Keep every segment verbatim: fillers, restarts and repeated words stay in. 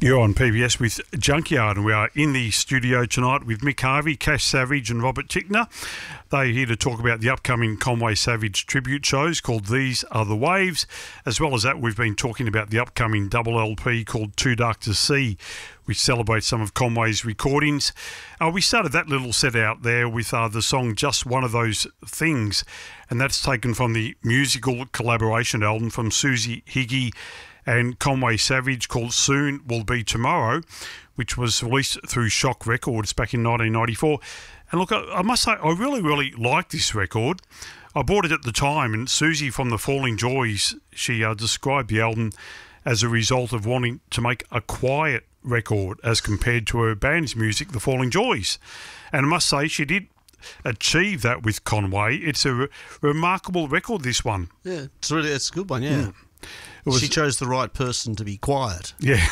You're on P B S with Junkyard, and we are in the studio tonight with Mick Harvey, Cash Savage and Robert Tickner. They're here to talk about the upcoming Conway Savage tribute shows called These Are The Waves. As well as that, we've been talking about the upcoming double L P called Too Dark to See, which celebrates some of Conway's recordings. Uh, we started that little set out there with uh, the song Just One of Those Things, and that's taken from the musical collaboration album from Susie Higgy and Conway Savage called Soon Will Be Tomorrow, which was released through Shock Records back in nineteen ninety-four. And look, I, I must say, I really, really like this record. I bought it at the time, and Susie from the Falling Joys, she uh, described the album as a result of wanting to make a quiet record as compared to her band's music, the Falling Joys. And I must say, she did achieve that with Conway. It's a re- remarkable record, this one. Yeah, it's really it's a good one, yeah. Mm. Was, she chose the right person to be quiet. Yeah.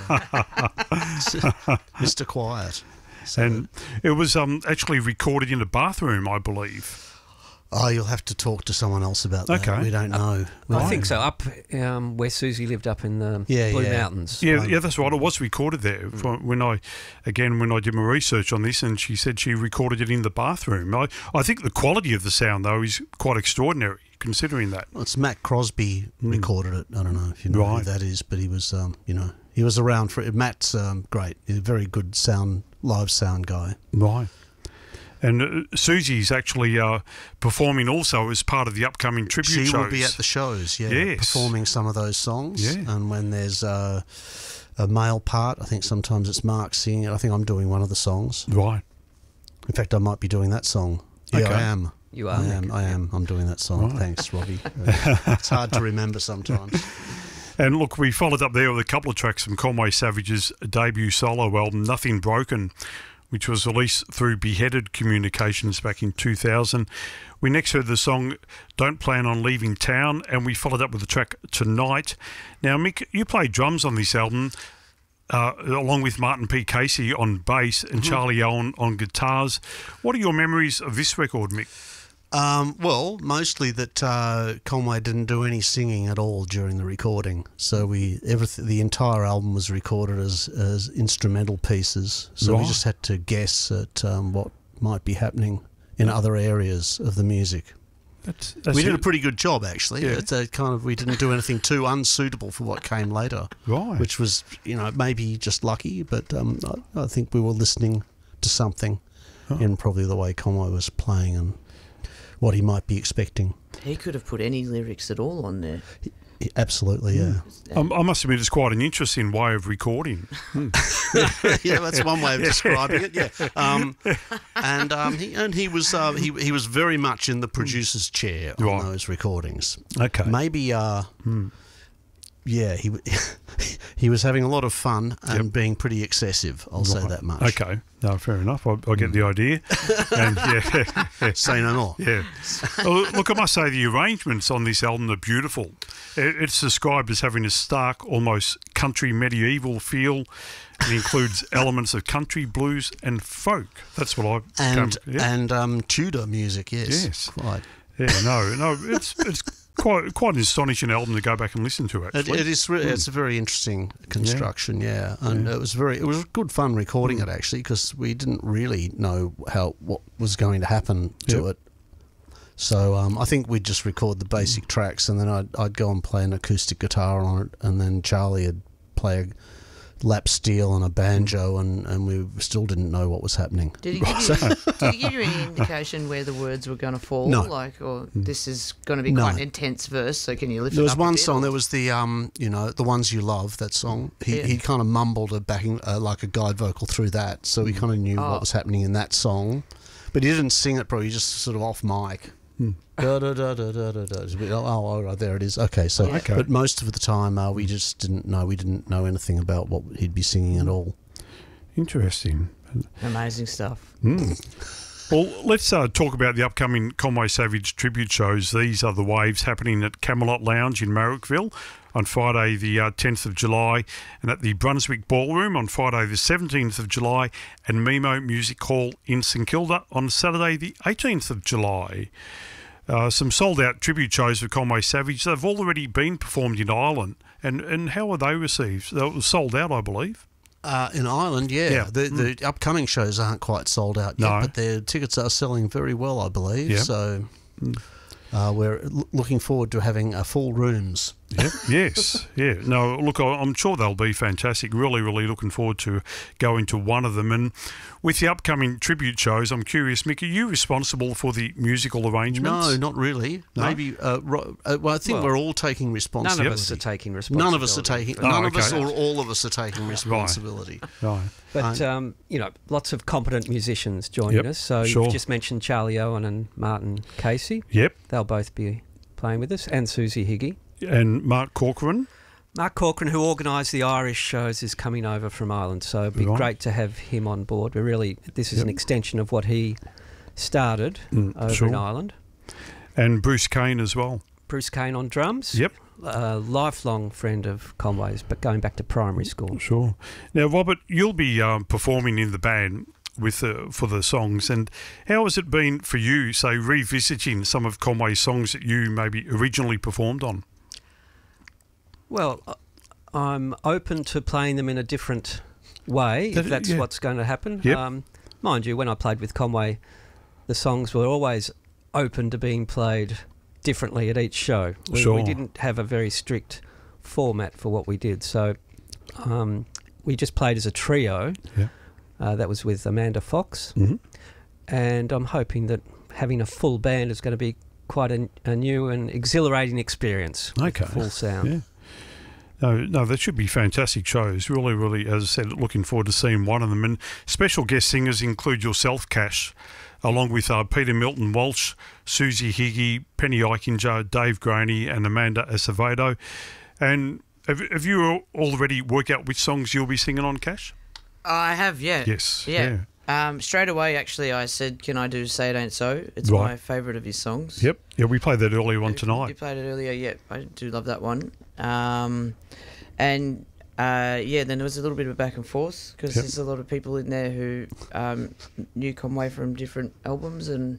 Mister Quiet. So, and it was um, actually recorded in a bathroom, I believe. Oh, you'll have to talk to someone else about that. Okay. We don't know. We I don't. think so. Up um, where Susie lived, up in the Yeah, Blue yeah. Mountains. Yeah, Right. yeah, that's right. It was recorded there. From when I, again, when I did my research on this, and she said she recorded it in the bathroom. I, I think the quality of the sound, though, is quite extraordinary, considering that. Well, it's Matt Crosby Mm. recorded it. I don't know if you know Right. who that is, but he was, um, you know, he was around for it. Matt's um, great. He's a very good sound, live sound guy. Right. And uh, Susie's actually uh, performing also as part of the upcoming tribute She shows. will be at the shows, yeah, Yes. performing some of those songs. Yeah. And when there's uh, a male part, I think sometimes it's Mark singing it. I think I'm doing one of the songs. Right. In fact, I might be doing that song. Yeah, Okay. I am. You are, I am. Nick. I am. I'm doing that song. Right. Thanks, Robbie. Uh, it's hard to remember sometimes. And look, we followed up there with a couple of tracks from Conway Savage's debut solo album, Nothing Broken, which was released through Beheaded Communications back in two thousand. We next heard the song Don't Plan on Leaving Town, and we followed up with the track Tonight. Now, Mick, you played drums on this album, uh, along with Martin P. Casey on bass and Mm-hmm. Charlie Owen on guitars. What are your memories of this record, Mick? Um, well, mostly that uh, Conway didn't do any singing at all during the recording. So we everything the entire album was recorded as as instrumental pieces. So Right. we just had to guess at um, what might be happening in other areas of the music. That's, that's we did it. a pretty good job, actually. Yeah. It's a kind of we didn't do anything too unsuitable for what came later, Right. which was you know maybe just lucky, but um, I, I think we were listening to something Oh. in probably the way Conway was playing and what he might be expecting. He could have put any lyrics at all on there. Absolutely, yeah. Um, I must admit, it's quite an interesting way of recording. Yeah, that's one way of describing it. Yeah, um, and um, he and he was uh, he he was very much in the producer's chair on Right. those recordings. Okay. Maybe, uh, Hmm. yeah, he he was having a lot of fun and Yep. being pretty excessive. I'll say Right. that much. Okay, no, fair enough. I, I get the idea. And yeah, yeah, Say no more. yeah. Well, look, I must say the arrangements on this album are beautiful. It, it's described as having a stark, almost country medieval feel. It includes elements of country, blues, and folk. That's what I And come, yeah. and um, Tudor music, yes, Yes. quite. yeah, no, no, it's it's quite quite an astonishing album to go back and listen to. It, Actually, it is. Re- It's a very interesting construction, yeah, and it was very. It was good fun recording it actually because we didn't really know how what was going to happen to Yep. it. So um, I think we'd just record the basic tracks, and then I'd I'd go and play an acoustic guitar on it, and then Charlie would play a lap steel and a banjo, and, and we still didn't know what was happening. Did he give you, did he give you any indication where the words were going to fall? No. Like, or this is going to be No. quite an intense verse, so can you lift There it was up one a bit, song. or- There was the um, you know, the ones you love. That song. He Yeah. he kind of mumbled a backing uh, like a guide vocal through that, so we kind of knew Oh. what was happening in that song. But he didn't sing it, probably just sort of off mic. Da, da, da, da, da, da, da. It's a bit, oh, all right, there it is. Okay, so Yeah. Okay. but most of the time uh, we just didn't know. We didn't know anything about what he'd be singing at all. interesting. Amazing stuff. Mm. Well, let's uh, talk about the upcoming Conway Savage tribute shows. These are the Waves, happening at Camelot Lounge in Marrickville on Friday the uh, tenth of July, and at the Brunswick Ballroom on Friday the seventeenth of July, and Mimo Music Hall in St Kilda on Saturday the eighteenth of July. Uh, some sold-out tribute shows for Conway Savage. They've already been performed in Ireland And and how were they received? They were sold out, I believe. Uh, in Ireland, yeah. Yeah. The, the upcoming shows aren't quite sold out yet, No. but their tickets are selling very well, I believe. Yeah. So uh, we're l- looking forward to having uh, full rooms. Yep. Yes, yeah. No, look, I- I'm sure they'll be fantastic. Really, really looking forward to going to one of them. And with the upcoming tribute shows, I'm curious, Mick, are you responsible for the musical arrangements? No, not really. No? Maybe. Uh, ro- uh, well, I think Well, we're all taking None responsibility. of us are taking responsibility. None of us are taking. for Oh, None of us, okay. or all of us, are taking responsibility. Right. But, um, you know, lots of competent musicians joining Yep, us. So sure. you've just mentioned Charlie Owen and Martin Casey. Yep. They'll both be playing with us, and Susie Higgy. And Mark Corcoran. Mark Corcoran, who organised the Irish shows, is coming over from Ireland, so it'd be Right. great to have him on board. We're really, this is Yep. an extension of what he started Mm, over sure. in Ireland. And Bruce Kane as well. Bruce Kane on drums. Yep. A lifelong friend of Conway's, but going back to primary school. Sure. Now, Robert, you'll be um, performing in the band with uh, for the songs, and how has it been for you, say, revisiting some of Conway's songs that you maybe originally performed on? Well, uh, I'm open to playing them in a different way, That- if that's yeah. what's going to happen. Yep. Um, mind you, when I played with Conway, the songs were always open to being played differently at each show. We, Sure. we didn't have a very strict format for what we did, so um, we just played as a trio. Yeah. Uh, that was with Amanda Fox, Mm-hmm. and I'm hoping that having a full band is going to be quite a, a new and exhilarating experience. with Okay. Full sound. Yeah. No, no, that should be fantastic shows. Really, really, as I said, looking forward to seeing one of them. And special guest singers include yourself, Cash, along with uh, Peter Milton Walsh, Susie Higgy, Penny Eichinger, Dave Graney, and Amanda Acevedo. And have, have you al- already worked out which songs you'll be singing on, Cash? I have, yeah. Yes. Yeah. Um, straight away, actually, I said, "Can I do Say It Ain't So?" It's Right. my favourite of his songs. Yep. Yeah, we played that earlier on You tonight. played it earlier, yeah. I do love that one. Um, and uh, yeah, then there was a little bit of a back and forth because Yep. there's a lot of people in there who um, knew Conway from different albums, and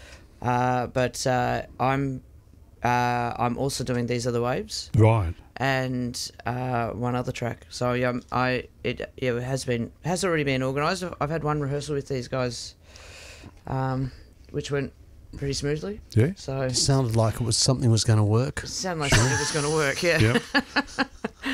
uh, but uh, I'm uh, I'm also doing These Other Waves Right. and uh, one other track. So um, I it yeah it has been has already been organised. I've, I've had one rehearsal with these guys, um, which went pretty smoothly. Yeah. So It sounded like it was something was going to work. sounded like something was going to work. Yeah. Yep.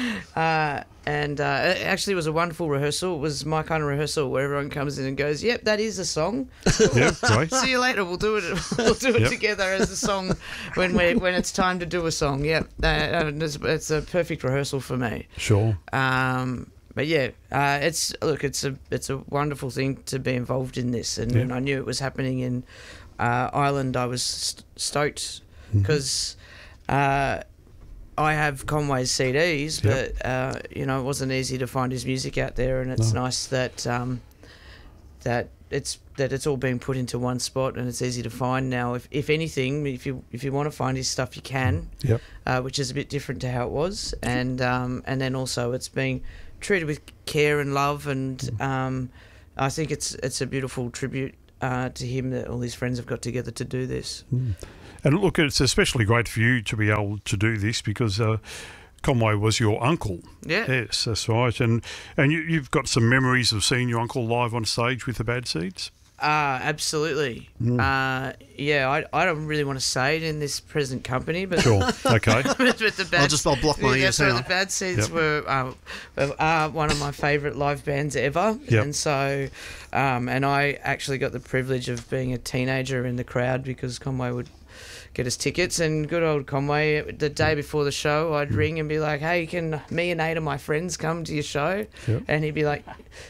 Uh, and uh, it actually was a wonderful rehearsal. It was my kind of rehearsal where everyone comes in and goes, "Yep, that is a song. Yep. Great. See you later. We'll do it. We'll do it Yep. together as a song when we when it's time to do a song." Yep, uh, and it's, it's a perfect rehearsal for me. Sure. Um, but yeah, uh, it's look, it's a it's a wonderful thing to be involved in this, and Yeah. when I knew it was happening in uh, Ireland, I was st- stoked Mm-hmm. because. Uh, I have Conway's C Ds, Yep. but uh, you know it wasn't easy to find his music out there, and it's No. nice that um, that it's that it's all being put into one spot, and it's easy to find now. If if anything, if you if you want to find his stuff, you can, Yep. uh, which is a bit different to how it was, and um, and then also it's being treated with care and love, and um, I think it's it's a beautiful tribute uh, to him that all his friends have got together to do this. And look, it's especially great for you to be able to do this because uh, Conway was your uncle. Yeah. Yes, that's right. And and you, you've got some memories of seeing your uncle live on stage with the Bad Seeds. Uh, absolutely. Mm. Uh, yeah, I, I don't really want to say it in this present company, but Sure. Okay. but the bad, I'll just I'll block my yeah, ears. so Hang the on. Bad Seeds Yep. were uh, are one of my favourite live bands ever, Yep. and so um, and I actually got the privilege of being a teenager in the crowd because Conway would get us tickets, and good old Conway, the day before the show, I'd ring and be like, "Hey, can me and eight of my friends come to your show?" Yep. And he'd be like,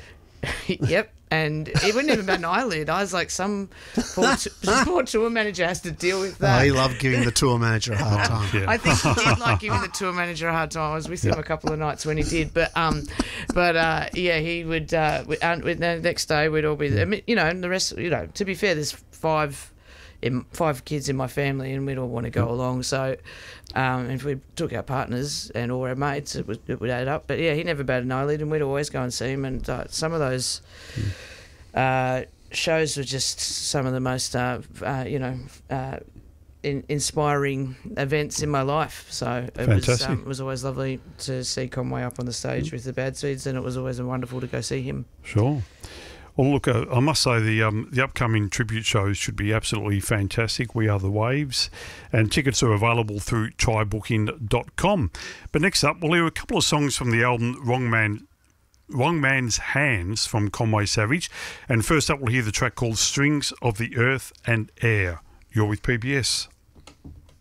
"Yep." And he wouldn't even bat an eyelid. I was like, some poor, t- poor tour manager has to deal with Oh, that. he loved giving the tour manager a hard time. Yeah. I think he did like giving the tour manager a hard time. I was with him a couple of nights when he did, but um, but uh, yeah, he would. Uh, we- and we- the next day we'd all be, I mean, you know, and the rest. You know, to be fair, there's five, in, five kids in my family, and we'd all want to go along. So, um, if we took our partners and all our mates, it would it would add up. But yeah, he never batted an eyelid, and we'd always go and see him. And uh, some of those. Uh, shows were just some of the most, uh, uh, you know, uh, in, inspiring events in my life. So it was, Fantastic. um, it was always lovely to see Conway up on the stage with the Bad Seeds, and it was always wonderful to go see him. Sure. Well, look, uh, I must say the um, the upcoming tribute shows should be absolutely fantastic. We Are the Waves, and tickets are available through try booking dot com. But next up, we'll hear a couple of songs from the album Wrong Man, Wrong Man's Hands from Conway Savage. And first up, we'll hear the track called Strings of the Earth and Air. You're with P B S.